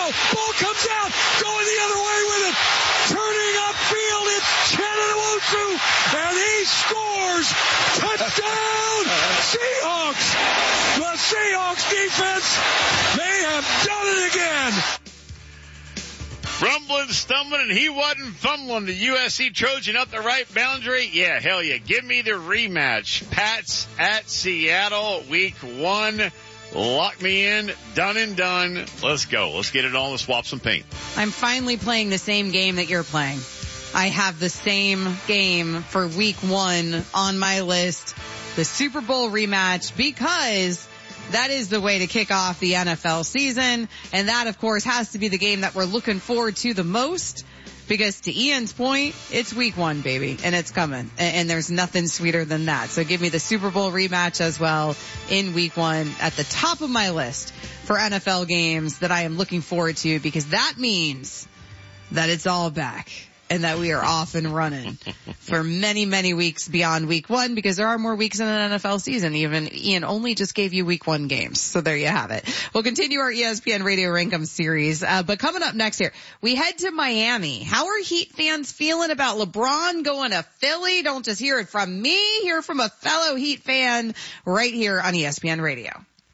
Ball comes out. Going the other way with it. Turning upfield. It's Chetan Nwosu. And he scores. Touchdown. Seahawks. The Seahawks defense. They have done it again. Rumbling, stumbling, and he wasn't fumbling. The USC Trojan up the right boundary. Yeah, hell yeah. Give me the rematch. Pats at Seattle, week 1. Lock me in. Done and done. Let's go. Let's get it on. Let's swap some paint. I'm finally playing the same game that you're playing. I have the same game for week 1 on my list. The Super Bowl rematch, because that is the way to kick off the NFL season. And that, of course, has to be the game that we're looking forward to the most, because to Ian's point, it's week 1, baby, and it's coming. And there's nothing sweeter than that. So give me the Super Bowl rematch as well in week 1 at the top of my list for NFL games that I am looking forward to, because that means that it's all back. And that we are off and running for many, many weeks beyond week 1, because there are more weeks in an NFL season. Even Ian only just gave you week 1 games. So there you have it. We'll continue our ESPN Radio Rankum series. But coming up next here, we head to Miami. How are Heat fans feeling about LeBron going to Philly? Don't just hear it from me. Hear from a fellow Heat fan right here on ESPN Radio.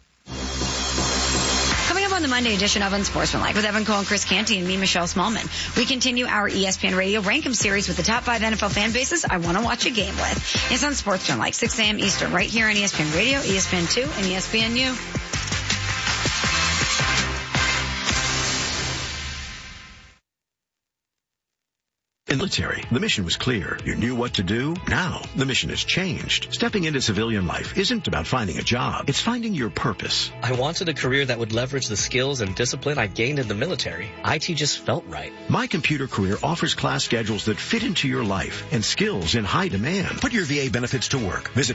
Coming up on the Monday edition of Unsportsmanlike with Evan Cole and Chris Canty and me, Michelle Smallman, we continue our ESPN Radio Rankum series with the top 5 NFL fan bases I want to watch a game with. It's Unsportsmanlike, 6 a.m. Eastern, right here on ESPN Radio, ESPN2, and ESPNU. In the military, the mission was clear. You knew what to do. Now, the mission has changed. Stepping into civilian life isn't about finding a job. It's finding your purpose. I wanted a career that would leverage the skills and discipline I gained in the military. IT just felt right. My Computer Career offers class schedules that fit into your life and skills in high demand. Put your VA benefits to work. Visit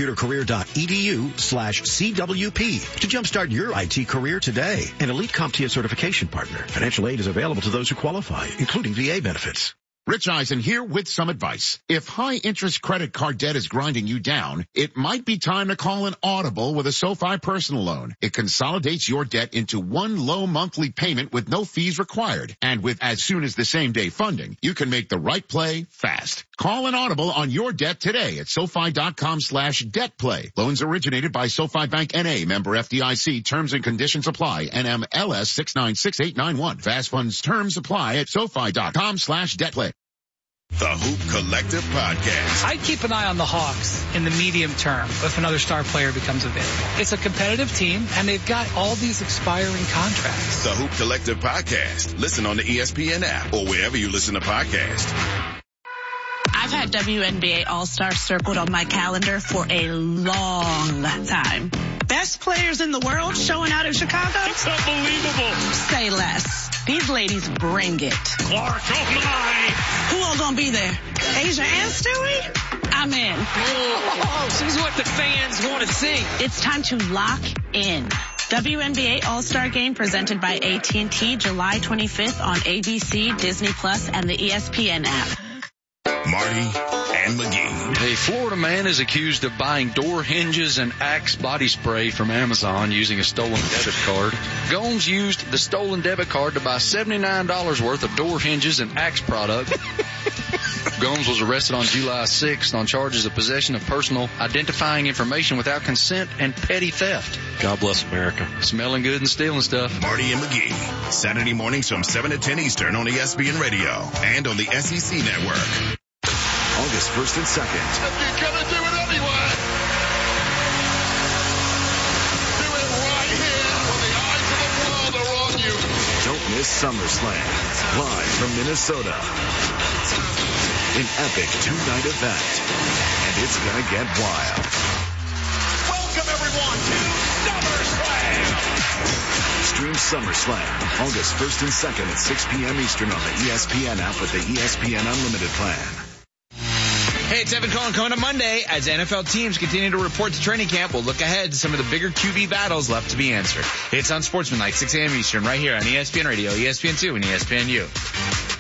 mycomputercareer.edu/CWP to jumpstart your IT career today. An elite CompTIA certification partner. Financial aid is available to those who qualify, including VA benefits. Rich Eisen here with some advice. If high-interest credit card debt is grinding you down, it might be time to call an Audible with a SoFi personal loan. It consolidates your debt into one low monthly payment with no fees required. And with as soon as the same-day funding, you can make the right play fast. Call an Audible on your debt today at SoFi.com/debtplay. Loans originated by SoFi Bank N.A., member FDIC. Terms and conditions apply. NMLS 696891. Fast funds terms apply at SoFi.com/debtplay. The Hoop Collective Podcast. I'd keep an eye on the Hawks in the medium term if another star player becomes available. It's a competitive team, and they've got all these expiring contracts. The Hoop Collective Podcast. Listen on the ESPN app or wherever you listen to podcasts. I've had WNBA All-Star circled on my calendar for a long time. Best players in the world showing out in Chicago? It's unbelievable. Say less. These ladies bring it. Clark, oh my! Who all gonna be there? Asia and Stewie? I'm in. Oh, she's what the fans want to see. It's time to lock in. WNBA All-Star Game presented by AT&T, July 25th on ABC, Disney Plus, and the ESPN app. Marty and McGee. A Florida man is accused of buying door hinges and Axe body spray from Amazon using a stolen debit card. Gomes used the stolen debit card to buy $79 worth of door hinges and Axe product. Gomes was arrested on July 6th on charges of possession of personal identifying information without consent and petty theft. God bless America. Smelling good and stealing stuff. Marty and McGee. Saturday mornings from 7 to 10 Eastern on ESPN Radio and on the SEC Network. August 1st and 2nd. You're gonna do it anyway. Do it right here when the eyes of the world are on you. Don't miss SummerSlam, live from Minnesota. An epic 2-night event, and it's gonna get wild. Welcome everyone to SummerSlam. Stream SummerSlam, August 1st and 2nd at 6 p.m. Eastern on the ESPN app with the ESPN Unlimited plan. Hey, it's Evan Cohen coming up Monday. As NFL teams continue to report to training camp, we'll look ahead to some of the bigger QB battles left to be answered. It's Unsportsmanlike, 6 a.m. Eastern, right here on ESPN Radio, ESPN2, and ESPNU.